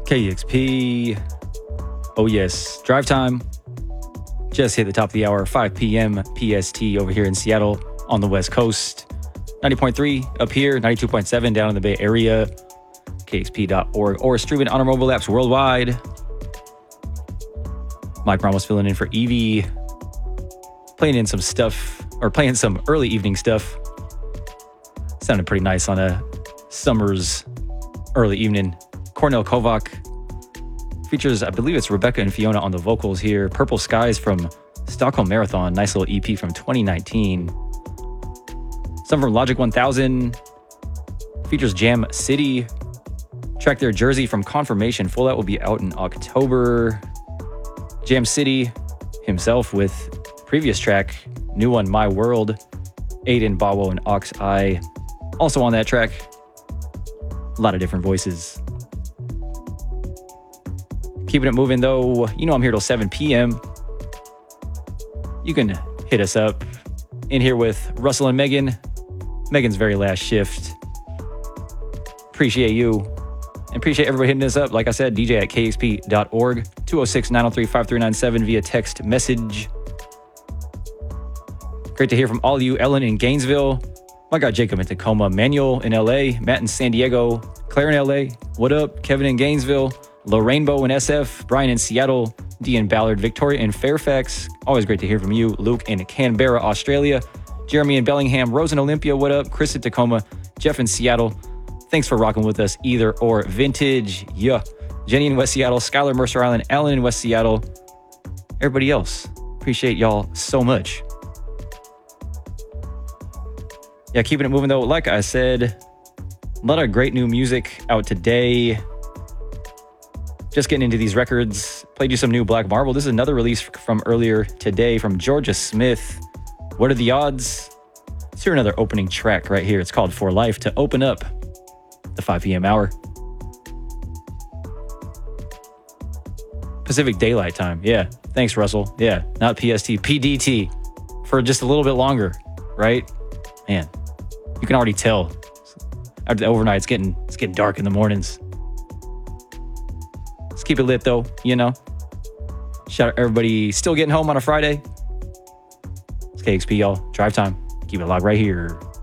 KEXP. Oh yes, drive time. Just hit the top of the hour, 5 p.m. PST over here in Seattle on the West Coast. 90.3 up here, 92.7 down in the Bay Area. KEXP.org or streaming on our mobile apps worldwide. Mike Ramos filling in for Evie. Playing some early evening stuff. Sounded pretty nice on a summer's early evening. Cornel Kovac features, I believe it's Rebecca and Fiona on the vocals here. Purple Skies from Stockholm Marathon, nice little EP from 2019. Some from Logic 1000. Features Jam City. Track their Jersey from Confirmation. Full Out will be out in October. Jam City himself with previous track, new one, My World. Aiden, Bawo, and Ox Eye also on that track. A lot of different voices. Keeping it moving though, you know I'm here till 7 p.m. You can hit us up in here with Russell and Megan. Megan's very last shift. Appreciate you. And appreciate everybody hitting us up. Like I said, DJ at KEXP.org, 206-903-5397 via text message. Great to hear from all of you. Ellen in Gainesville. My guy Jacob in Tacoma. Manuel in LA. Matt in San Diego. Claire in LA. What up? Kevin in Gainesville. Lorrainbow in SF. Brian in Seattle. D in Ballard. Victoria in Fairfax. Always great to hear from you. Luke in Canberra, Australia. Jeremy in Bellingham. Rose in Olympia. What up? Chris in Tacoma. Jeff in Seattle. Thanks for rocking with us. Either or vintage. Yeah. Jenny in West Seattle. Skylar Mercer Island. Alan in West Seattle. Everybody else. Appreciate y'all so much. Yeah, keeping it moving though. Like I said, a lot of great new music out today. Just getting into these records. Played you some new Black Marble. This is another release from earlier today from Georgia Smith. What are the odds? Let's hear another opening track right here. It's called For Life to open up the 5 p.m. hour. Pacific Daylight Time. Yeah. Thanks, Russell. Yeah. Not PST. PDT. For just a little bit longer, right? Man, you can already tell. After the overnight, it's getting dark in the mornings. Let's keep it lit though, you know. Shout out everybody still getting home on a Friday. It's KEXP, y'all. Drive time. Keep it locked right here.